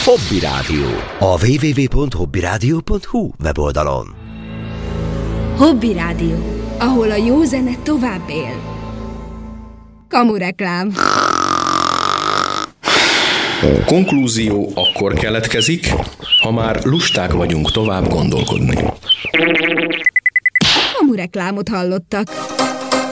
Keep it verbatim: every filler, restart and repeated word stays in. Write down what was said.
Hobby Rádió. A double-u double-u double-u pont hobby rádió pont hu weboldalon. Hobby Rádió, ahol a jó zene tovább él. Kamureklám. A konklúzió akkor keletkezik, ha már lusták vagyunk tovább gondolkodni. Kamureklámot hallottak.